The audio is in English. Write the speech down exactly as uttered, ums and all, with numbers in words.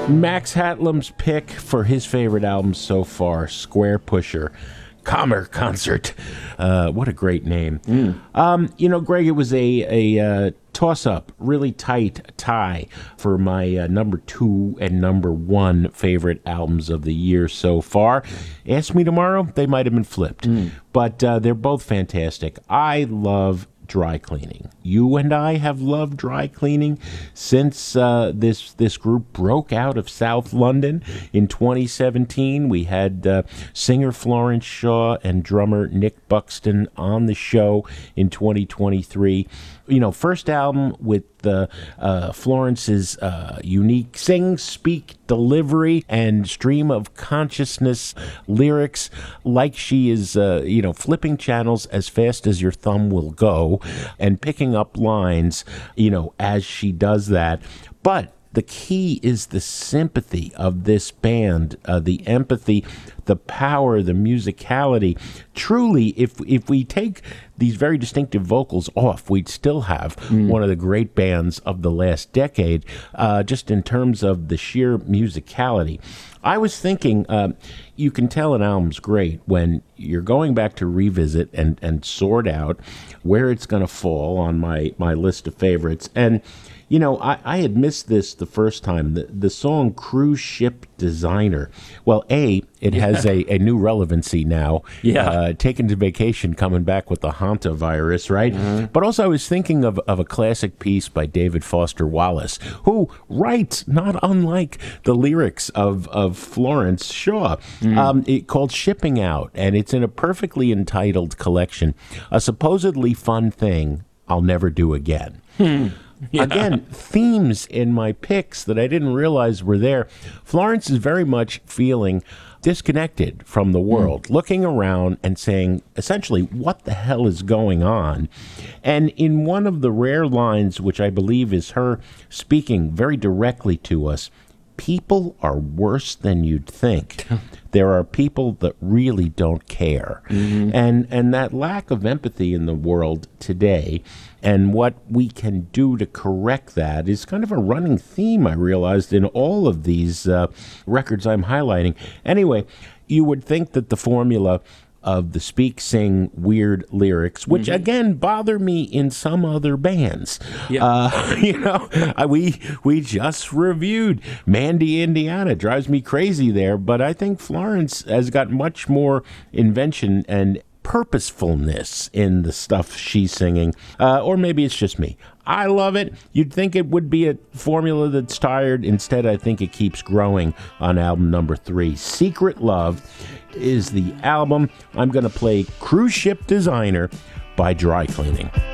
Max Hatlam's pick for his favorite album so far, Square Pusher. Kammer Concert. Uh, what a great name. Mm. Um, you know, Greg, it was a, a uh, toss-up, really tight tie for my uh, number two and number one favorite albums of the year so far. Ask me tomorrow, they might have been flipped. Mm. But uh, they're both fantastic. I love dry cleaning. You and I have loved dry cleaning since uh, this this group broke out of South London in twenty seventeen. We had uh, singer Florence Shaw and drummer Nick Buxton on the show in twenty twenty-three. You know, first album with the uh, Florence's uh, unique sing, speak, delivery, and stream of consciousness lyrics, like she is, uh, you know, flipping channels as fast as your thumb will go and picking up lines, you know, as she does that. But the key is the sympathy of this band, uh, the empathy, the power, the musicality. Truly, if if we take these very distinctive vocals off, we'd still have mm. one of the great bands of the last decade, uh, just in terms of the sheer musicality. I was thinking, uh, you can tell an album's great when you're going back to revisit and, and sort out where it's going to fall on my, my list of favorites. And you know, I, I had missed this the first time. The, the song Cruise Ship Designer. Well, A, it yeah. has a, a new relevancy now. Yeah. Uh, taken to vacation, coming back with the Hanta virus, right? Mm-hmm. But also I was thinking of, of a classic piece by David Foster Wallace, who writes not unlike the lyrics of, of Florence Shaw, mm. um, it, called Shipping Out. And it's in a perfectly entitled collection, A Supposedly Fun Thing I'll Never Do Again. Hmm. Yeah. Again, themes in my picks that I didn't realize were there. Florence is very much feeling disconnected from the world, mm. looking around and saying, essentially, what the hell is going on? And in one of the rare lines, which I believe is her speaking very directly to us, people are worse than you'd think. There are people that really don't care. Mm-hmm. And and that lack of empathy in the world today and what we can do to correct that is kind of a running theme, I realized, in all of these uh, records I'm highlighting. Anyway, you would think that the formula of the speak, sing, weird lyrics, which mm-hmm. again bother me in some other bands. Yeah. Uh, you know, we we just reviewed Mandy, Indiana. Drives me crazy there, but I think Florence has got much more invention and purposefulness in the stuff she's singing. Uh, or maybe it's just me. I love it. You'd think it would be a formula that's tired. Instead, I think it keeps growing on album number three. Secret Love is the album. I'm going to play Cruise Ship Designer by Dry Cleaning.